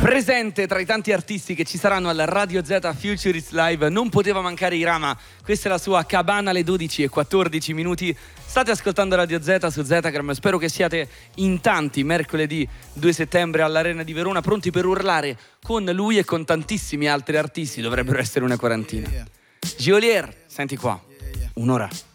Presente tra i tanti artisti che ci saranno al Radio Z Futurist Live non poteva mancare Irama. Questa è la sua Cabana alle 12:14. State ascoltando Radio Z su Zetagram. Spero che siate in tanti mercoledì 2 settembre all'Arena di Verona, pronti per urlare con lui e con tantissimi altri artisti. Dovrebbero essere una quarantina. Geolier, senti qua, un'ora.